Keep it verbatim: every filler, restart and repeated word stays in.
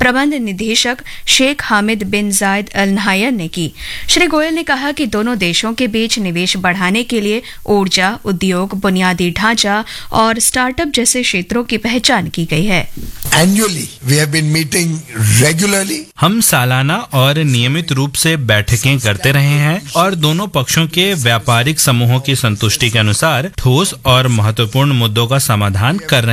प्रबंध निदेशक शेख हामिद बिन जायद अल नहायन ने की। श्री गोयल ने कहा कि दोनों देशों के बीच निवेश बढ़ाने के लिए ऊर्जा, उद्योग, बुनियादी ढांचा और स्टार्टअप जैसे क्षेत्रों की पहचान की गई है। Annually, we have been meeting regularly. हम सालाना और नियमित रूप से बैठकें करते रहे हैं और दोनों पक्षों के व्यापारिक समूहों की संतुष्टि के अनुसार ठोस और महत्वपूर्ण मुद्दों का समाधान कर रहे हैं।